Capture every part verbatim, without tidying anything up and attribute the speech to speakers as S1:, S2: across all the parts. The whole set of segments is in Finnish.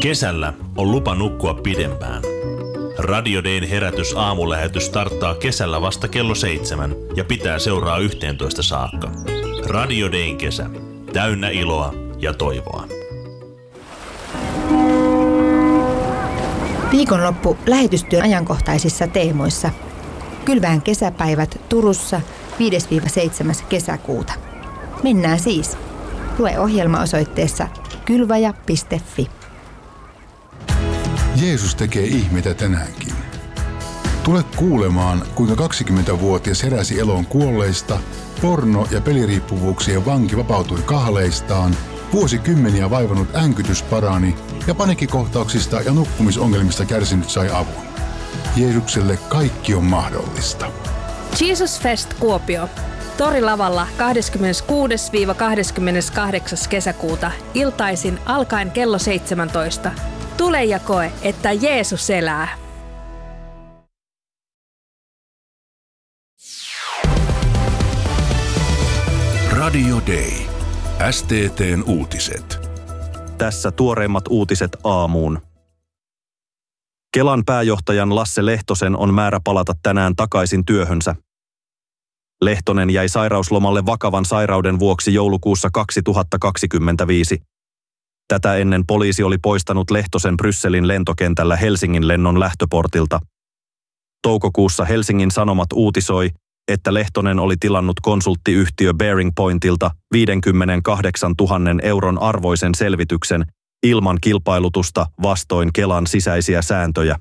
S1: Kesällä on lupa nukkua pidempään. Radio Dayn herätys aamulähetys starttaa kesällä vasta kello seitsemän ja pitää seuraa yhteentoista saakka. Radio Dayn kesä. Täynnä iloa ja toivoa.
S2: Viikonloppu lähetystyön ajankohtaisissa teemoissa. Kylvään kesäpäivät Turussa viides seitsemäs kesäkuuta. Mennään siis. Lue ohjelma osoitteessa kylvaja piste fi.
S3: Jeesus tekee ihmeitä tänäänkin. Tule kuulemaan, kuinka kaksikymmentävuotias heräsi eloon kuolleista, porno- ja peliriippuvuuksien vanki vapautui kahleistaan, vuosikymmeniä vaivannut änkytys parani ja paniikkikohtauksista ja nukkumisongelmista kärsinyt sai avun. Jeesukselle kaikki on mahdollista.
S4: Jesus Fest Kuopio. Torilavalla kahdeskymmeneskuudes kahdeskymmeneskahdeksas kesäkuuta iltaisin alkaen kello seitsemäntoista. Tule ja koe, että Jeesus elää.
S5: Radio Day. S T T:n uutiset.
S6: Tässä tuoreimmat uutiset aamuun. Kelan pääjohtajan Lasse Lehtosen on määrä palata tänään takaisin työhönsä. Lehtonen jäi sairauslomalle vakavan sairauden vuoksi joulukuussa kaksituhattakaksikymmentäviisi. Tätä ennen poliisi oli poistanut Lehtosen Brysselin lentokentällä Helsingin lennon lähtöportilta. Toukokuussa Helsingin Sanomat uutisoi, että Lehtonen oli tilannut konsulttiyhtiö Bearing Pointilta viisikymmentäkahdeksantuhatta euron arvoisen selvityksen ilman kilpailutusta vastoin Kelan sisäisiä sääntöjä.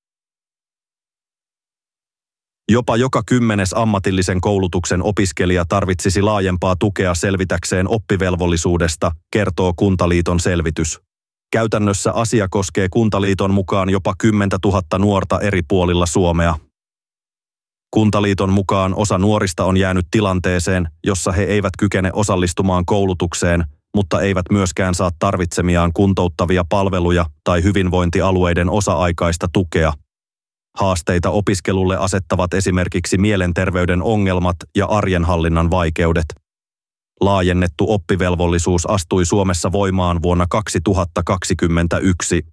S6: Jopa joka kymmenes ammatillisen koulutuksen opiskelija tarvitsisi laajempaa tukea selvitäkseen oppivelvollisuudesta, kertoo Kuntaliiton selvitys. Käytännössä asia koskee Kuntaliiton mukaan jopa kymmentätuhatta nuorta eri puolilla Suomea. Kuntaliiton mukaan osa nuorista on jäänyt tilanteeseen, jossa he eivät kykene osallistumaan koulutukseen, mutta eivät myöskään saa tarvitsemiaan kuntouttavia palveluja tai hyvinvointialueiden osa-aikaista tukea. Haasteita opiskelulle asettavat esimerkiksi mielenterveyden ongelmat ja arjenhallinnan vaikeudet. Laajennettu oppivelvollisuus astui Suomessa voimaan vuonna kaksituhattakaksikymmentäyksi.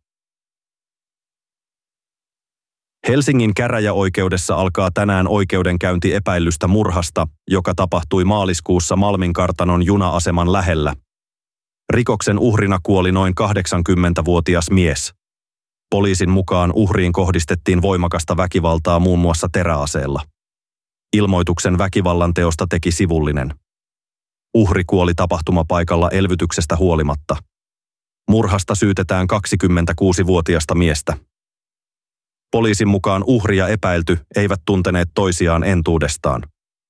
S6: Helsingin käräjäoikeudessa alkaa tänään oikeudenkäynti epäillystä murhasta, joka tapahtui maaliskuussa Malminkartanon juna-aseman lähellä. Rikoksen uhrina kuoli noin kahdeksankymmentävuotias mies. Poliisin mukaan uhriin kohdistettiin voimakasta väkivaltaa muun muassa teräaseella. Ilmoituksen väkivallan teosta teki sivullinen. Uhri kuoli tapahtumapaikalla elvytyksestä huolimatta. Murhasta syytetään kaksikymmentäkuusivuotiasta miestä. Poliisin mukaan uhri ja epäilty eivät tunteneet toisiaan entuudestaan.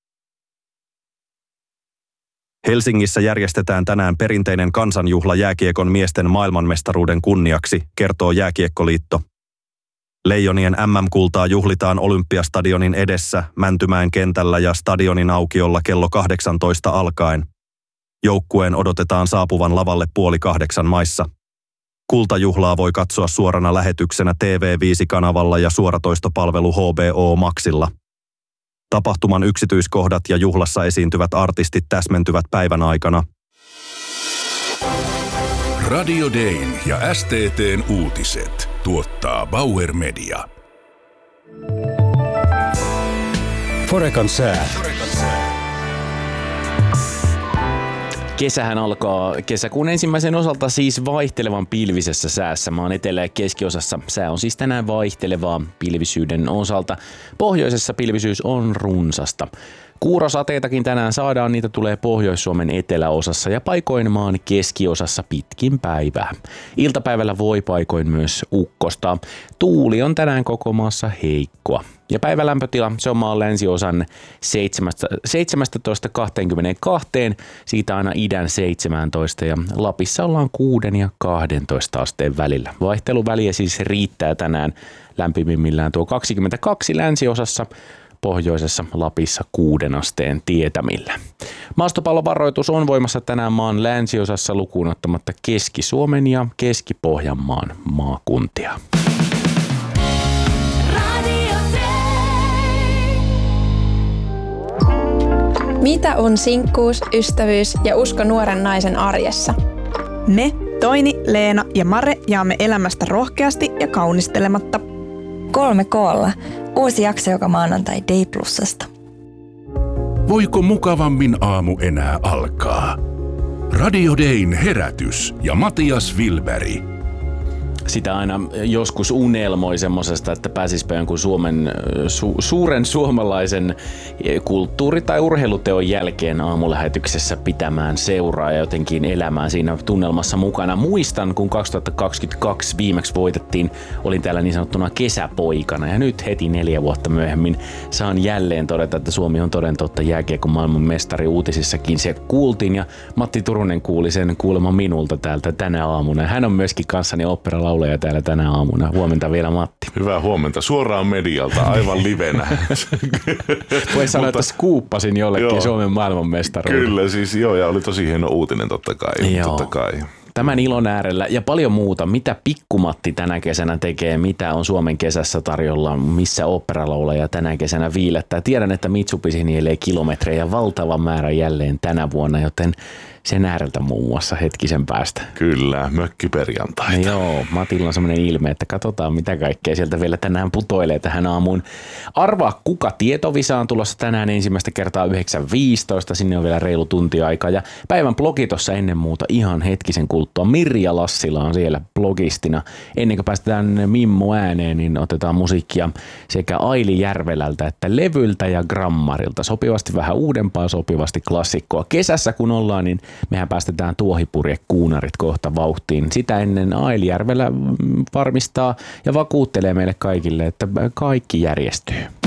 S6: Helsingissä järjestetään tänään perinteinen kansanjuhla jääkiekon miesten maailmanmestaruuden kunniaksi, kertoo Jääkiekkoliitto. Leijonien M M-kultaa juhlitaan Olympiastadionin edessä, Mäntymäen kentällä ja stadionin aukiolla kello kahdeksantoista alkaen. Joukkueen odotetaan saapuvan lavalle puoli kahdeksan maissa. Kultajuhlaa voi katsoa suorana lähetyksenä T V viisi-kanavalla ja suoratoistopalvelu H B O Maxilla. Tapahtuman yksityiskohdat ja juhlassa esiintyvät artistit täsmentyvät päivän aikana.
S5: Radio Dayn ja S T T:n uutiset tuottaa Bauer Media.
S7: Forekan sää.
S8: Kesähän alkaa kesäkuun ensimmäisen osalta siis vaihtelevan pilvisessä säässä. Maan etelä- ja keskiosassa sää on siis tänään vaihtelevaa pilvisyyden osalta. Pohjoisessa pilvisyys on runsasta. Kuurosateitakin tänään saadaan, niitä tulee Pohjois-Suomen eteläosassa ja paikoin maan keskiosassa pitkin päivää. Iltapäivällä voi paikoin myös ukkostaa. Tuuli on tänään koko maassa heikkoa. Ja päivälämpötila, se on maan länsiosan seitsemästätoista kaksikymmentäkaksi, siitä aina idän seitsemäntoista ja Lapissa ollaan kuuden ja kahdentoista asteen välillä. Vaihteluväliä siis riittää tänään lämpimimmillään tuo kaksikymmentäkaksi länsiosassa, pohjoisessa Lapissa kuuden asteen tietämillä. Maastopallovaroitus on voimassa tänään maan länsiosassa lukuun ottamatta Keski-Suomen ja Keski-Pohjanmaan maakuntia.
S9: Mitä on sinkkuus, ystävyys ja usko nuoren naisen arjessa?
S2: Me
S9: Toini, Leena ja Mare jaamme elämästä rohkeasti ja kaunistelematta.
S10: Kolme koolla. Uusi jakso joka maanantai Day Plusasta.
S5: Voiko mukavammin aamu enää alkaa? Radio Dayn herätys ja Matias Wilberg.
S8: Sitä aina joskus unelmoi semmosesta, että pääsispä jonkun Suomen su- suuren suomalaisen kulttuuri- tai urheiluteon jälkeen aamulähetyksessä pitämään seuraa ja jotenkin elämään siinä tunnelmassa mukana. Muistan, kun kaksituhattakaksikymmentäkaksi viimeksi voitettiin, olin täällä niin sanottuna kesäpoikana ja nyt heti neljä vuotta myöhemmin saan jälleen todeta, että Suomi on toden totta jääkiekon maailman mestari. Uutisissakin se kuultiin ja Matti Turunen kuuli sen kuulemma minulta täältä tänä aamuna. Hän on myöskin kanssani oopperalaulaja ja täällä tänä aamuna. Huomenta vielä Matti.
S11: Hyvää huomenta. Suoraan medialta, aivan livenä.
S8: Voi sanoa, Mutta, että skuuppasin jollekin joo, Suomen maailmanmestaruuden.
S11: Kyllä, siis joo, ja oli tosi hieno uutinen totta kai.
S8: Joo.
S11: Totta kai.
S8: Tämän ilon äärellä ja paljon muuta. Mitä Pikkumatti tänä kesänä tekee, mitä on Suomen kesässä tarjolla, missä oopperalaulaja tänä kesänä viilettää. Tiedän, että Mitsubishi nielee kilometrejä valtava määrä jälleen tänä vuonna, joten sen ääreltä muun muassa hetkisen päästä.
S11: Kyllä, mökkiperjantaita.
S8: No joo, Matilla on semmoinen ilme, että katsotaan mitä kaikkea sieltä vielä tänään putoilee tähän aamuun. Arvaa kuka tietovisa on tulossa tänään ensimmäistä kertaa yhdeksän viisitoista, sinne on vielä reilu tunti aikaa. Ja päivän blogi tuossa ennen muuta ihan hetkisen kuluttua. Mirja Lassila on siellä blogistina. Ennen kuin päästetään Mimmo ääneen, niin otetaan musiikkia sekä Aili Järvelältä että Levyltä ja Grammarilta. Sopivasti vähän uudempaa, sopivasti klassikkoa. Kesässä kun ollaan, niin mehän päästetään tuohipurjekuunarit kohta vauhtiin. Sitä ennen Aili Järvelä varmistaa ja vakuuttelee meille kaikille, että kaikki järjestyy.